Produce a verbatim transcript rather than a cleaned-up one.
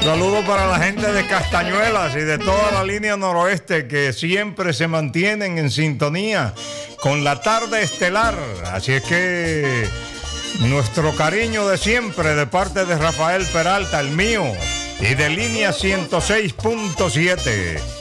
Saludos para la gente de Castañuelas y de toda la línea noroeste que siempre se mantienen en sintonía con la tarde estelar. Así es que nuestro cariño de siempre de parte de Rafael Peralta, el mío, y de línea ciento seis punto siete.